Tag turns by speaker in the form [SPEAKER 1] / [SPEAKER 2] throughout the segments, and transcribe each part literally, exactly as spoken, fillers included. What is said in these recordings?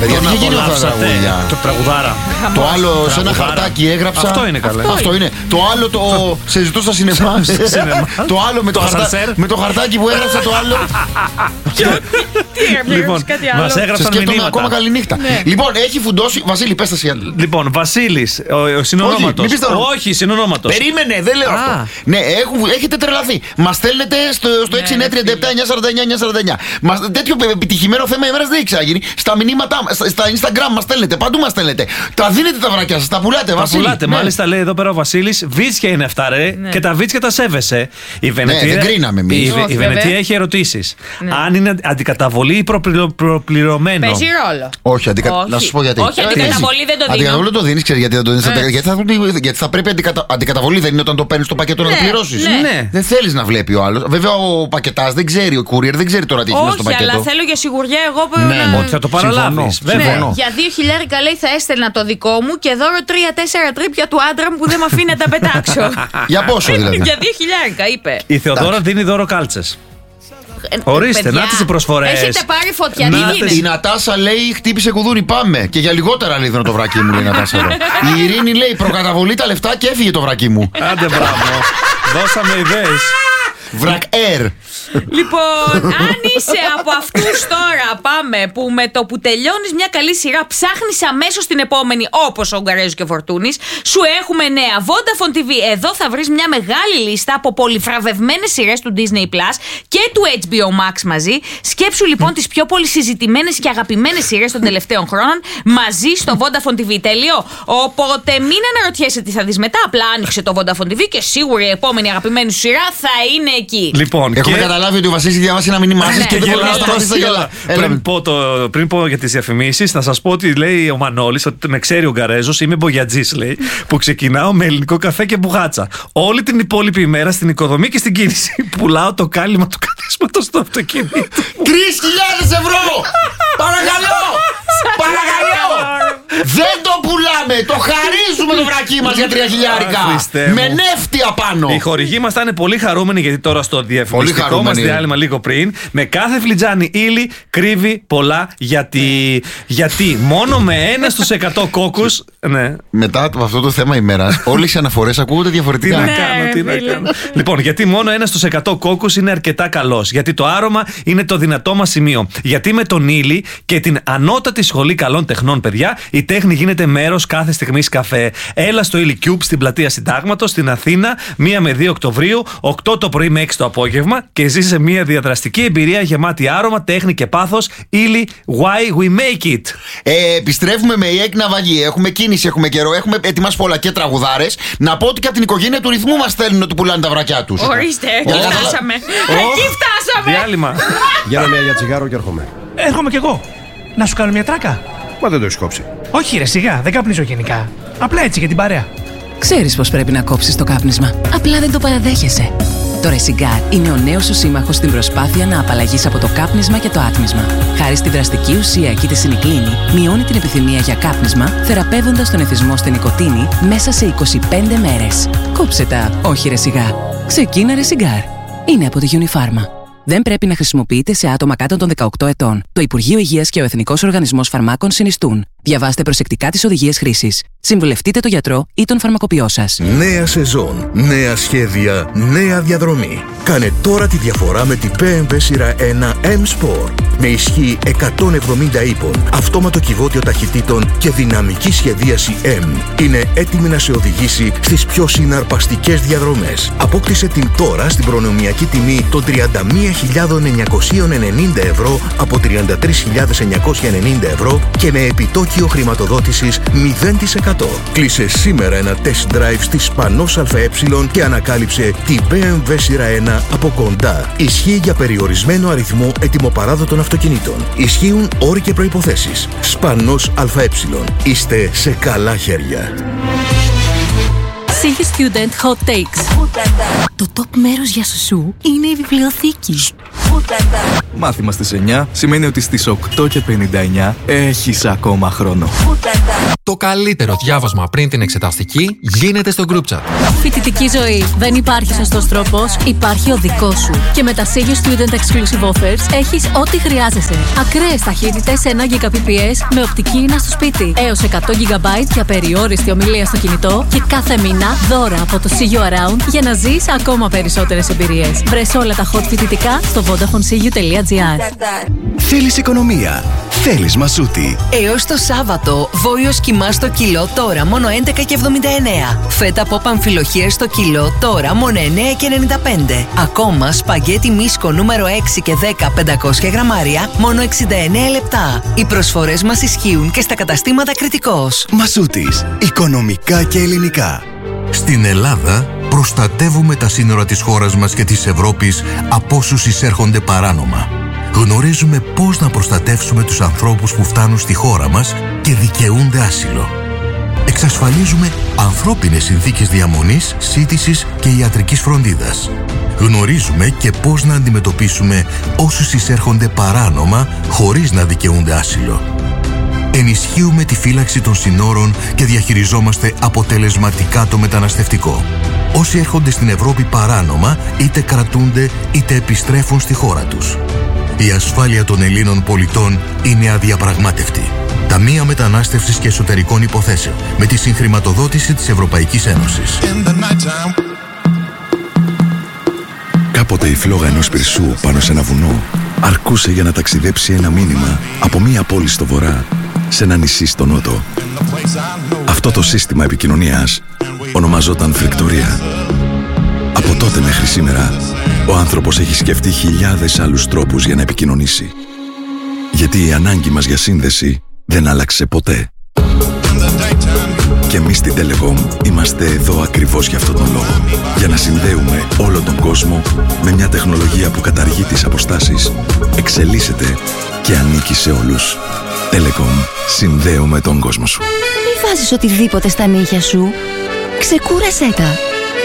[SPEAKER 1] Παιδιά, τι γίνει αυτά τα τραγούδια.
[SPEAKER 2] Το τραγουδάρα.
[SPEAKER 1] Το άλλο σε ένα χαρτάκι έγραψα.
[SPEAKER 2] Αυτό είναι καλά.
[SPEAKER 1] Αυτό είναι. Το άλλο το. Σε ζητώ στα σινεμά. Το άλλο με το χαρτάκι που έγραψα το άλλο.
[SPEAKER 2] Λοιπόν, μας έγραψαν μηνύματα.
[SPEAKER 1] Ακόμα καληνύχτα. Λοιπόν, έχει φουντώσει. Βασίλη, πες τα σιάλ.
[SPEAKER 2] Λοιπόν, Βασίλης, ο συνονόματος. Όχι, συνονόματος.
[SPEAKER 1] Περίμενε, δεν λέω αυτό. Ναι, έχετε τρελαθεί. Μας στέλνετε στο έξι εννιά τρία επτά εννιά σαράντα εννιά εννιά σαράντα εννιά. Τέτοιο επιτυχημένο θέμα ημέρας δεν έχει ξαναγίνει. Στα μηνύματά μας, στα Instagram μας στέλνετε, παντού μας στέλνετε. Τα δίνετε τα βρακιά σας, τα πουλάτε, Βασίλη.
[SPEAKER 2] Τα πουλάτε, μάλιστα λέει εδώ πέρα ο Βασίλης. Βίτσια είναι αυτά, ρε. Και τα βίτσια τα σέβεσαι. Η Βενετία,
[SPEAKER 1] δεν κρίναμε εμείς.
[SPEAKER 2] Η Βενετία έχει ερωτήσεις. Αν είναι αντικαταβολή ή προπληρωμένο.
[SPEAKER 3] Παίζει ρόλο.
[SPEAKER 1] Όχι, να σου πω γιατί.
[SPEAKER 3] Όχι, αντικαταβολή δεν το δίνω.
[SPEAKER 1] Αντικαταβολή το δίνεις, ξέρεις γιατί δεν το δίνεις. Γιατί θα πρέπει αντικαταβολή δεν είναι όταν το παίρνεις το πακέτο να το πληρώσεις. Δεν θέλεις να βλέπει ο άλλος. Βέβαια ο πακετάς δεν ξέρει, ο courier δεν ξέρει τώρα τι έχει μέσα στο πακέτο.
[SPEAKER 3] Όχι, αλλά θέλω για σιγουριά εγώ που.
[SPEAKER 2] Ναι, ότι θα το παραλάβεις.
[SPEAKER 3] Για δύο χιλιάρικα λέει θα έστελνα το δικό μου και δώρο τρία τέσσερα τρίπια του άντρα μου που δεν με αφήνει να τα πετάξω.
[SPEAKER 1] Για πόσο δηλαδή?
[SPEAKER 3] Για δύο χιλιάρικα είπε.
[SPEAKER 2] Η Θεοδόρα δίνει δώρο κάλτσες. Ορίστε, να τις οι προσφορές.
[SPEAKER 3] Έχετε πάρει φωτιά, τι γίνεται?
[SPEAKER 1] Η Νατάσα λέει χτύπησε κουδούρι, πάμε. Και για λιγότερα λέει το βρακί μου, λέει η Νατάσα εδώ. Η Ειρήνη λέει προκαταβολή τα λεφτά και έφυγε το βρακί μου.
[SPEAKER 2] Άντε μπράβο. Δώσαμε ιδέες.
[SPEAKER 1] Βρακ Air.
[SPEAKER 3] Λοιπόν, αν είσαι από αυτούς τώρα, πάμε, που με το που τελειώνεις μια καλή σειρά ψάχνεις αμέσως την επόμενη, όπως ο Ουγγαρέζος και ο Φορτούνης, σου έχουμε νέα. Vodafone τι βι. Εδώ θα βρεις μια μεγάλη λίστα από πολυφραβευμένες σειρές του Disney Plus και του έιτς μπι ο Max μαζί. Σκέψου λοιπόν τις πιο πολυσυζητημένες και αγαπημένες σειρές των τελευταίων χρόνων μαζί στο Vodafone τι βι. Τέλειο. Οπότε μην αναρωτιέσαι τι θα δεις μετά. Απλά άνοιξε το Vodafone τι βι και σίγουρα η επόμενη αγαπημένη σου σειρά θα είναι εκεί.
[SPEAKER 2] Λοιπόν,
[SPEAKER 1] έχουμε και... καταλάβει ότι ο Βασίλης διαβάσει ένα μήνυμά σας και δεν μπορεί να σταματήσει τα γελά.
[SPEAKER 2] Πριν, πω το, πριν πω για τις διαφημίσεις, θα σας πω ότι λέει ο Μανώλης ότι με ξέρει ο Ουγγαρέζος, είμαι μπογιατζής, λέει, που ξεκινάω με ελληνικό καφέ και μπουγάτσα. Όλη την υπόλοιπη ημέρα στην οικοδομή και στην κίνηση πουλάω το κάλυμα του καθίσματος στο αυτοκίνητο.
[SPEAKER 1] Τρεις χιλιάδες ευρώ! Παρακαλώ! Παρακαλώ! Δεν το πουλάμε! Το χαρίζουμε το βρακί μας για τρία χιλιάρικα! Με νεύτη απάνω!
[SPEAKER 2] Οι χορηγοί μας θα είναι πολύ χαρούμενοι γιατί τώρα στο διαφημιστικό μας διάλειμμα λίγο πριν, με κάθε φλιτζάνι ύλη κρύβει πολλά γιατί. Γιατί μόνο με ένα στους εκατό κόκκους. Ναι.
[SPEAKER 1] Μετά από αυτό το θέμα ημέρας, όλες οι αναφορές ακούγονται διαφορετικά.
[SPEAKER 2] Τι να κάνω, τι να κάνω. Λοιπόν, γιατί μόνο ένα στους εκατό κόκκους είναι αρκετά καλός. Γιατί το άρωμα είναι το δυνατό μας σημείο. Γιατί με τον ύλη και την ανώτατη σχολή καλών τεχνών, παιδιά, η τέχνη γίνεται μέρος κάθε στιγμής καφέ. Έλα στο ύλη Cube στην πλατεία Συντάγματος, στην Αθήνα, μία με δύο Οκτωβρίου, οκτώ το πρωί με έξι το απόγευμα και ζήσε μία διαδραστική εμπειρία γεμάτη άρωμα, τέχνη και πάθος. Ύλη Why We Make It.
[SPEAKER 1] Ε, επιστρέφουμε με η Εκ Ναυαγή. Έχουμε κίνηση, έχουμε καιρό, έχουμε ετοιμάσει πολλά και τραγουδάρες. Να πω ότι και από την οικογένεια του ρυθμού μας στέλνουν ότι πουλάνε τα βρακιά τους.
[SPEAKER 3] Ορίστε, εκεί φτάσαμε. Εκεί φτάσαμε.
[SPEAKER 2] Διάλειμμα.
[SPEAKER 4] Για να μία για τσιγάρο και έρχομαι.
[SPEAKER 5] Έρχομαι κι εγώ. Να σου κάνω μια τράκα.
[SPEAKER 4] Μα δεν το έχεις κόψει.
[SPEAKER 5] Όχι, ρε, σιγά, δεν καπνίζω γενικά. Απλά έτσι για την παρέα.
[SPEAKER 6] Ξέρεις πως πρέπει να κόψεις το κάπνισμα. Απλά δεν το παραδέχεσαι. Το Ρεσιγκάρ είναι ο νέος σου σύμμαχος στην προσπάθεια να απαλλαγείς από το κάπνισμα και το άτμισμα. Χάρη στην δραστική ουσία εκεί τη σινικλίνη, μειώνει την επιθυμία για κάπνισμα, θεραπεύοντας τον εθισμό στην νοικοτήνη μέσα σε είκοσι πέντε μέρες. Κόψε τα, όχι Ρεσιγκάρ. Ξεκίνα Ρεσιγκάρ. Είναι από τη Unifarma. Δεν πρέπει να χρησιμοποιείται σε άτομα κάτω των δεκαοκτώ ετών. Το Υπουργείο Υγείας και ο Εθνικός Οργανισμός Φαρμάκων συνιστούν. Διαβάστε προσεκτικά τις οδηγίες χρήσης. Συμβουλευτείτε τον γιατρό ή τον φαρμακοποιό σας.
[SPEAKER 7] Νέα σεζόν, νέα σχέδια, νέα διαδρομή. Κάνε τώρα τη διαφορά με την μπι εμ ντάμπλιου σειρά ένα M Sport. Με ισχύ εκατόν εβδομήντα ύπων, αυτόματο κυβότιο ταχυτήτων και δυναμική σχεδίαση M. Είναι έτοιμη να σε οδηγήσει στις πιο συναρπαστικές διαδρομές. Απόκτησε την τώρα στην προνομιακή τιμή των τριάντα μία χιλιάδες εννιακόσια ενενήντα ευρώ από τριάντα τρεις χιλιάδες εννιακόσια ενενήντα ευρώ και με επιτόκιο χρηματοδότησης μηδέν τοις εκατό. Κλείσε σήμερα ένα test drive στη Σπανός ΑΕ και ανακάλυψε την μπι εμ ντάμπλιου σειρά ένα από κοντά. Ισχύει για περιορισμένο αριθμό ετοιμοπαράδοτων αυτοκινήτων. Ισχύουν όροι και προϋποθέσεις. Σπανός ΑΕ. Είστε σε καλά χέρια.
[SPEAKER 8] Silly Student Hot Takes. Το top μέρος για σουσού είναι η βιβλιοθήκη. Μάθημα στις εννιά σημαίνει ότι στις οκτώ και πενήντα εννιά έχεις ακόμα χρόνο.
[SPEAKER 9] Το καλύτερο διάβασμα πριν την εξεταστική γίνεται στο group chat.
[SPEAKER 10] Φοιτητική ζωή. Δεν υπάρχει σωστός τρόπος, υπάρχει ο δικός σου. Και με τα Sigio Student Exclusive Offers έχεις ό,τι χρειάζεσαι. Ακραίες ταχύτητες ένα Gbps με οπτική ίνα στο σπίτι. Έως εκατό τζι μπι για περιόριστη ομιλία στο κινητό. Και κάθε μήνα δώρα από το Sigio Around για να ζεις ακόμα περισσότερες εμπειρίες. Βρες όλα τα hot φοιτητικά στο vodafone sigio τελεία gr.
[SPEAKER 11] Θέλεις οικονομία. Θέλεις Μασούτη.
[SPEAKER 6] Έως το Σάββατο, βόλιο σκυμά στο κιλό τώρα μόνο έντεκα και εβδομήντα εννέα. Φέτα από παμφιλοχία στο κιλό τώρα μόνο εννέα και ενενήντα πέντε. Ακόμα σπαγγέτι μίσκο νούμερο έξι και δέκα πεντακόσια γραμμάρια μόνο εξήντα εννέα λεπτά. Οι προσφορές μας ισχύουν και στα καταστήματα Κρητικός.
[SPEAKER 11] Μασούτης. Οικονομικά και ελληνικά.
[SPEAKER 12] Στην Ελλάδα προστατεύουμε τα σύνορα της χώρας μας και της Ευρώπης από όσους εισέρχονται παράνομα. Γνωρίζουμε πώς να προστατεύσουμε τους ανθρώπους που φτάνουν στη χώρα μας και δικαιούνται άσυλο. Εξασφαλίζουμε ανθρώπινες συνθήκες διαμονής, σύντησης και ιατρικής φροντίδας. Γνωρίζουμε και πώς να αντιμετωπίσουμε όσους εισέρχονται παράνομα χωρίς να δικαιούνται άσυλο. Ενισχύουμε τη φύλαξη των συνόρων και διαχειριζόμαστε αποτελεσματικά το μεταναστευτικό. Όσοι έρχονται στην Ευρώπη παράνομα είτε κρατούνται είτε επιστρέφουν στη χώρα τους. Η ασφάλεια των Ελλήνων πολιτών είναι αδιαπραγμάτευτη. Ταμεία Μετανάστευσης και Εσωτερικών Υποθέσεων με τη συγχρηματοδότηση της Ευρωπαϊκής Ένωσης.
[SPEAKER 11] Κάποτε η φλόγα ενός πυρσού πάνω σε ένα βουνό αρκούσε για να ταξιδέψει ένα μήνυμα από μία πόλη στο βορρά σε ένα νησί στο νότο. Αυτό το σύστημα επικοινωνίας ονομαζόταν φρικτορία. Από τότε μέχρι σήμερα, ο άνθρωπος έχει σκεφτεί χιλιάδες άλλους τρόπους για να επικοινωνήσει. Γιατί η ανάγκη μας για σύνδεση δεν άλλαξε ποτέ. Και εμείς στην Telecom είμαστε εδώ ακριβώς για αυτόν τον λόγο. Για να συνδέουμε όλο τον κόσμο με μια τεχνολογία που καταργεί τις αποστάσεις, εξελίσσεται και ανήκει σε όλους. Telecom. Συνδέουμε τον κόσμο σου.
[SPEAKER 13] Μη βάζεις οτιδήποτε στα νύχια σου. Ξεκούρασέ τα.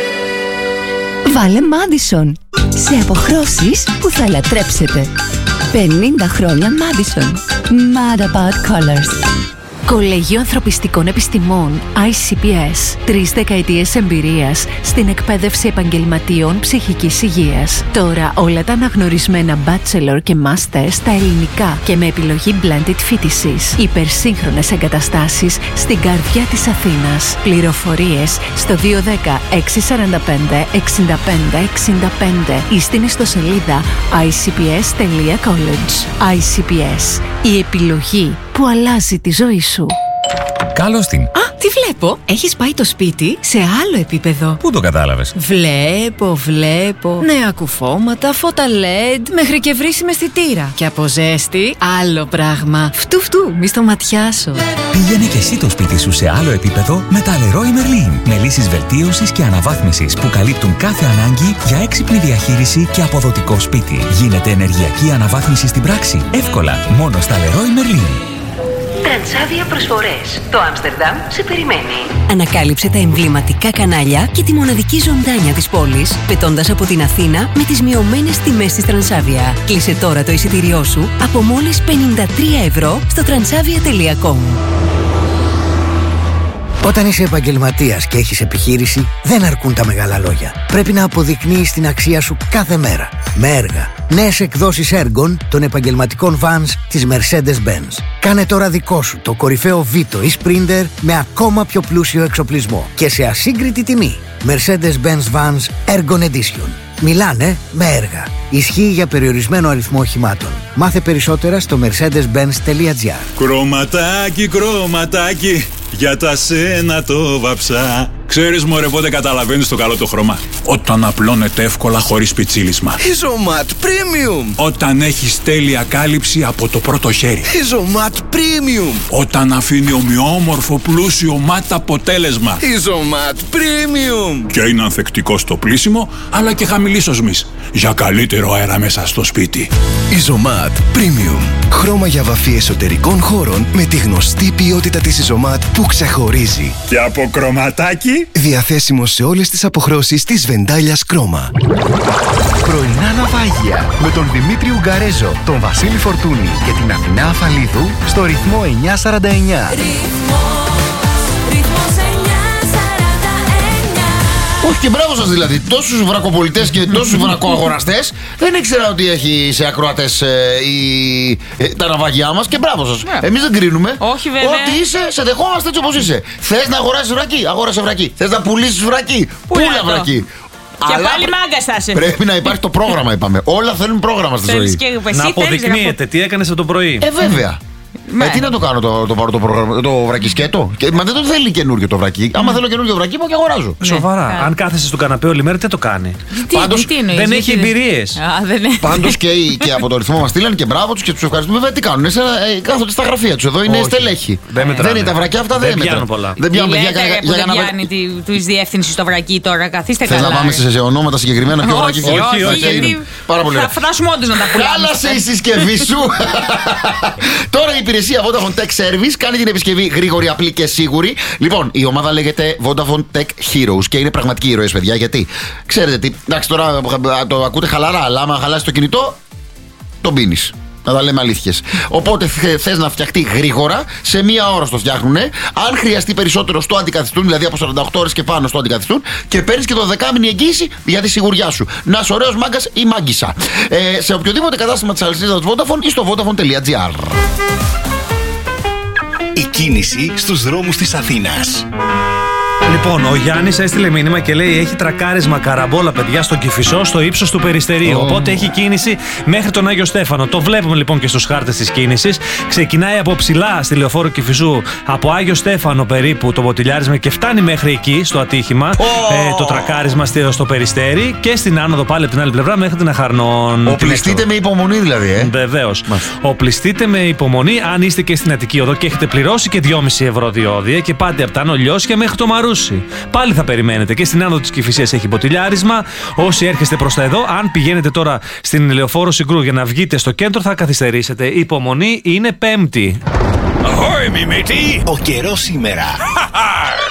[SPEAKER 13] Βάλε Madison. Σε αποχρώσεις που θα λατρέψετε. πενήντα χρόνια Madison. Mad about colors. Κολέγιο Ανθρωπιστικών Επιστημών άι σι πι ες. Τρεις δεκαετίες εμπειρίας στην εκπαίδευση επαγγελματιών ψυχικής υγείας. Τώρα όλα τα αναγνωρισμένα bachelor και master στα ελληνικά και με επιλογή blended φοιτησης. Υπερσύγχρονες εγκαταστάσεις στην καρδιά της Αθήνας. Πληροφορίες στο δύο ένα μηδέν έξι τέσσερα πέντε εξήντα πέντε εξήντα πέντε ή στην ιστοσελίδα άι σι πι ες τελεία college. άι σι πι ες. Η επιλογή που αλλάζει τη ζωή σου.
[SPEAKER 14] Καλώς την.
[SPEAKER 10] Α, τι βλέπω. Έχεις πάει το σπίτι σε άλλο επίπεδο.
[SPEAKER 14] Πού το κατάλαβες?
[SPEAKER 10] Βλέπω, βλέπω. Νέα κουφώματα, φώτα ελ ι ντι, μέχρι και βρύσιμη αισθητήρα. Και από ζέστη, άλλο πράγμα. Φτου φτου, μη στο ματιάσω.
[SPEAKER 14] Πήγαινε και εσύ το σπίτι σου σε άλλο επίπεδο με τα Leroy Merlin. Με λύσεις βελτίωσης και αναβάθμισης που καλύπτουν κάθε ανάγκη για έξυπνη διαχείριση και αποδοτικό σπίτι. Γίνεται ενεργειακή αναβάθμιση στην πράξη. Εύκολα, μόνο στα Leroy Merlin.
[SPEAKER 6] Τρανσάβια προσφορές. Το Άμστερνταμ σε περιμένει. Ανακάλυψε τα εμβληματικά κανάλια και τη μοναδική ζωντάνια της πόλης, πετώντας από την Αθήνα με τις μειωμένες τιμές της Τρανσάβια. Κλείσε τώρα το εισιτήριό σου από μόλις πενήντα τρία ευρώ στο τρανσάβια τελεία κομ.
[SPEAKER 15] Όταν είσαι επαγγελματίας και έχεις επιχείρηση, δεν αρκούν τα μεγάλα λόγια. Πρέπει να αποδεικνύεις την αξία σου κάθε μέρα. Με έργα. Νέες εκδόσεις έργων των επαγγελματικών vans της Mercedes-Benz. Κάνε τώρα δικό σου το κορυφαίο Vito ή Sprinter με ακόμα πιο πλούσιο εξοπλισμό και σε ασύγκριτη τιμή. Mercedes-Benz Vans Ergon Edition. Μιλάνε με έργα. Ισχύει για περιορισμένο αριθμό οχημάτων. Μάθε περισσότερα στο mercedes benz τελεία gr.
[SPEAKER 16] Κρωματάκι, κρωματάκι, για τα σένα το βαψά. Ξέρεις μωρέ πότε καταλαβαίνεις το καλό το χρώμα? Όταν απλώνεται εύκολα χωρίς πιτσίλισμα.
[SPEAKER 11] Isomat Premium.
[SPEAKER 16] Όταν έχεις τέλεια κάλυψη από το πρώτο χέρι.
[SPEAKER 11] Isomat Premium.
[SPEAKER 16] Όταν αφήνει ομοιόμορφο πλούσιο ματ αποτέλεσμα.
[SPEAKER 11] Isomat Premium.
[SPEAKER 16] Και είναι ανθεκτικό στο πλύσιμο αλλά και χαμηλής οσμής, για καλύτερο αέρα μέσα στο σπίτι.
[SPEAKER 11] Isomat Premium.
[SPEAKER 17] Χρώμα για βαφή εσωτερικών χώρων με τη γνωστή ποιότητα της Ιζωμάτ που ξεχωρίζει.
[SPEAKER 16] Και από κρωματάκι.
[SPEAKER 17] Διαθέσιμο σε όλες τις αποχρώσεις της Βεντάλιας Κρόμα. Πρωινά ναυάγια με τον Δημήτρη Ουγγαρέζο, τον Βασίλη Φορτούνη και την Αθηνά Αφαλίδου στο ρυθμό εννιά σαράντα εννιά.
[SPEAKER 1] Όχι και μπράβο σας δηλαδή. Τόσους βρακοπολιτές και τόσους βρακοαγοραστές δεν ήξερα ότι έχει σε ακροατές ε, η, ε, τα ναυαγιά μας και μπράβο σας. Yeah. Εμείς δεν κρίνουμε.
[SPEAKER 3] Όχι βέβαια.
[SPEAKER 1] Ό,τι είσαι, σε δεχόμαστε έτσι όπως είσαι. Θες να αγοράσεις βρακί, αγόρασε βρακί. Θες να πουλήσεις βρακί, πούλα βρακί.
[SPEAKER 3] Και
[SPEAKER 1] Αλλά
[SPEAKER 3] πάλι μάγκας θα είσαι.
[SPEAKER 1] Πρέπει να υπάρχει το πρόγραμμα, είπαμε. Όλα θέλουν πρόγραμμα στη ζωή.
[SPEAKER 2] Να αποδεικνύεται τι έκανες από το πρωί.
[SPEAKER 1] Ε, βέβαια. Ε, τι να το κάνω, το, το πάρω το, πρόγραμμα, το βρακισκέτο. Και, μα δεν το θέλει καινούριο το βρακί. Άμα θέλω καινούριο βρακί, πάω και αγοράζω.
[SPEAKER 2] Σοβαρά. Ναι. Αν κάθεσαι στο καναπέ όλη μέρα, τι το κάνει.
[SPEAKER 3] Τι, Πάντως,
[SPEAKER 2] τι εννοείς, δεν έχει εμπειρίες.
[SPEAKER 1] Πάντως και, και από το ρυθμό μας στείλαν και μπράβο τους και τους ευχαριστούμε. Βέβαια τι κάνουν. Ε, κάθονται στα γραφεία τους. Εδώ είναι στελέχοι.
[SPEAKER 2] Δεν
[SPEAKER 1] είναι τα βρακιά αυτά, δεν
[SPEAKER 2] πιάνουν πολλά.
[SPEAKER 1] Δεν πιάνουν για
[SPEAKER 3] να πιάνει τη διεύθυνση στο βρακί τώρα. Καθίστε καλά.
[SPEAKER 1] Θες να πάμε σε ονόματα συγκεκριμένα ποιο βρακί θέλει.
[SPEAKER 3] Όχι, θα φτάσουμε όντως να τα πουλάμε.
[SPEAKER 1] Χάλασε η συσκευή σου. Τώρα η υπηρεσία Vodafone Tech Service κάνει την επισκευή γρήγορη, απλή και σίγουρη. Λοιπόν, η ομάδα λέγεται Vodafone Tech Heroes και είναι πραγματικοί ήρωες, παιδιά. Γιατί ξέρετε τι, εντάξει, τώρα το ακούτε χαλαρά, αλλά άμα χαλάσει το κινητό, τον πίνεις. Να τα λέμε αλήθειες. Οπότε θες να φτιαχτεί γρήγορα, σε μία ώρα στο φτιάχνουνε. Αν χρειαστεί περισσότερο, στο αντικαθιστούν, δηλαδή από σαράντα οκτώ ώρες και πάνω στο αντικαθιστούν. Και παίρνεις και το δεκάμηνη εγγύηση για τη σιγουριά σου. Να είσαι ωραίος μάγκας ή μάγκισσα. Ε, σε οποιοδήποτε κατάστημα της αλυσίδας Vodafone ή στο vodafone τελεία gr.
[SPEAKER 17] Η κίνηση στους δρόμους της Αθήνας.
[SPEAKER 2] Λοιπόν, ο Γιάννης έστειλε μήνυμα και λέει: έχει τρακάρισμα καραμπόλα, παιδιά, στο Κηφισό, στο ύψος του Περιστερίου. Oh. Οπότε έχει κίνηση μέχρι τον Άγιο Στέφανο. Το βλέπουμε λοιπόν και στους χάρτες της κίνησης. Ξεκινάει από ψηλά στη λεωφόρο Κηφισού, από Άγιο Στέφανο περίπου το μποτιλιάρισμα και φτάνει μέχρι εκεί στο ατύχημα. Oh. Ε, το τρακάρισμα στο Περιστέρι και στην άνοδο πάλι από την άλλη πλευρά μέχρι την Αχαρνών.
[SPEAKER 1] Οπλιστείτε με υπομονή δηλαδή, ε.
[SPEAKER 2] Βεβαίως. Οπλιστείτε με υπομονή αν είστε και στην Αττική Οδό και έχετε πληρώσει και δυόμισι ευρώ διόδια και πάτε από τα Νολιώσια μέχρι το Μαρούσι. Πάλι θα περιμένετε και στην άνοδο της Κηφισίας έχει μποτιλιάρισμα. Όσοι έρχεστε προς τα εδώ, αν πηγαίνετε τώρα στην λεωφόρο Συγκρού για να βγείτε στο κέντρο, θα καθυστερήσετε. Υπομονή, είναι Πέμπτη.
[SPEAKER 17] Ahoy, μη μύτη! Ο καιρός σήμερα.